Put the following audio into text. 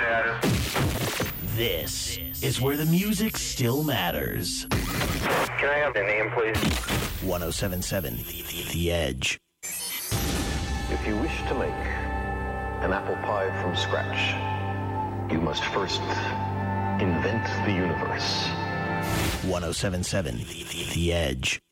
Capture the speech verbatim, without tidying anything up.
This is where the music still matters. Can I have your name, please? one oh seven point seven The, the Edge. If you wish to make an apple pie from scratch, you must first invent the universe. one oh seven point seven The, the Edge.